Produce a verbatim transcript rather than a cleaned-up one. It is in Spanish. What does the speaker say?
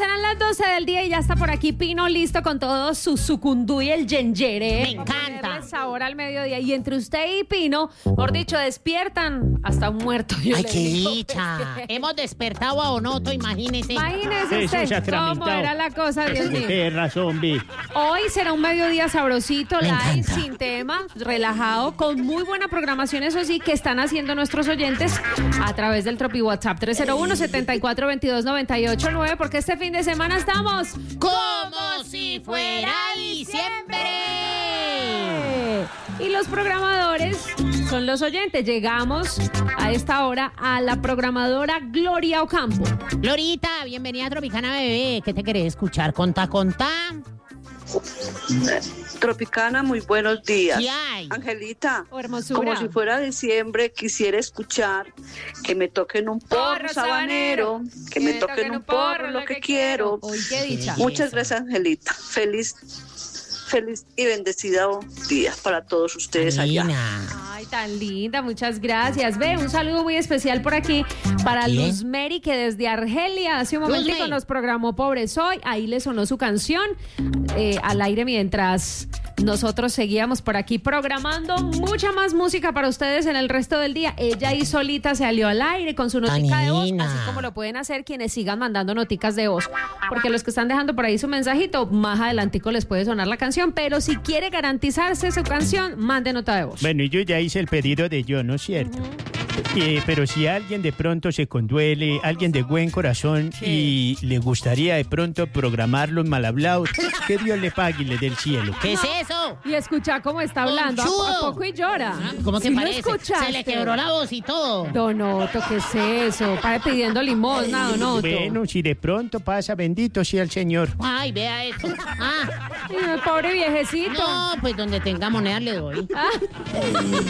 serán las doce del día y ya está por aquí Pino listo con todo su sucundú y el yengere. Me encanta. Sabor al mediodía. Y entre usted y Pino, por dicho, despiertan hasta un muerto. Yo Ay, le qué digo. dicha. Hemos despertado a Onoto, imagínese. Imagínese Eso se usted ha tramitado. cómo era la cosa, Dios mío. Tienes razón, Vi. Hoy será un mediodía sabrosito, Me live, encanta. sin tema, relajado, con muy buena programación, eso sí, que están haciendo nuestros oyentes a través del Tropi WhatsApp tres cero uno, siete cuatro dos dos, nueve ocho nueve, porque este fin de semana estamos Como si fuera diciembre. Y los programadores son los oyentes. Llegamos a esta hora a la programadora Gloria Ocampo. Glorita, bienvenida a Tropicana Bebé. ¿Qué te querés escuchar? Contá, contá. Tropicana, muy buenos días. ¿Qué hay? Angelita, Oh, hermosura. como si fuera diciembre, quisiera escuchar que me toquen un porro Porro sabanero, sabanero, que me toquen un porro, lo que quiero. Uy, qué dicha. Muchas gracias, Angelita. Feliz, feliz y bendecido día para todos ustedes allá. Alina. Ay, tan linda, muchas gracias. Ve, un saludo muy especial por aquí para ¿Quién? Luz Mary, que desde Argelia hace un Luz momentico Mary. nos programó Pobre Soy. Ahí le sonó su canción eh, al aire mientras nosotros seguíamos por aquí programando mucha más música para ustedes en el resto del día. Ella ahí solita se salió al aire con su notica de voz, Tanina. así como lo pueden hacer quienes sigan mandando noticas de voz. Porque los que están dejando por ahí su mensajito, más adelantico les puede sonar la canción, pero si quiere garantizarse su canción, mande nota de voz. Bueno, yo ya hice el pedido de yo, ¿no es cierto? Eh, pero si alguien de pronto se conduele, alguien de buen corazón y le gustaría de pronto programarlos mal hablados, que Dios le pague y le dé el cielo. ¿Qué es eso? Y escucha cómo está hablando, a, po- a Conchudo. poco y llora. Ah, ¿Cómo que ¿Sí lo parece? escuchaste? Se le quebró la voz y todo. Donoto, ¿qué es eso? Para pidiendo limosna, Donoto. Bueno, si de pronto pasa, bendito sea el Señor. Ay, vea eso. Ah, Ay, pobre viejecito. no, pues donde tenga moneda le doy. Ah.